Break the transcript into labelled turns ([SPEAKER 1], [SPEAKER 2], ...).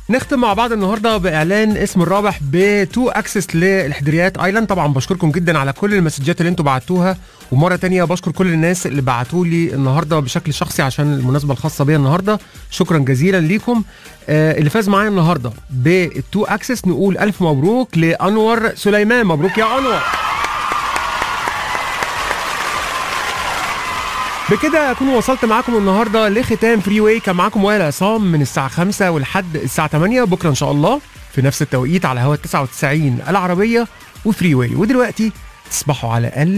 [SPEAKER 1] نختم مع بعض النهارده باعلان اسم الرابح ب2 اكسس للحدريات ايلاند. طبعا بشكركم جدا على كل المسجات اللي انتوا بعتوها، ومره تانية بشكر كل الناس اللي بعتوا لي النهارده بشكل شخصي عشان المناسبه الخاصه بيا النهارده. شكرا جزيلا ليكم. اللي فاز معايا النهارده ب2 اكسس نقول الف مبروك لانور سليمان. مبروك يا انور. بكده اكون وصلت معاكم النهارده لختام فري واي. كان معاكم وائل عصام من الساعه 5 ولحد الساعه 8 بكره ان شاء الله في نفس التوقيت على هوا 99 العربيه وفري واي. ودلوقتي تصبحوا على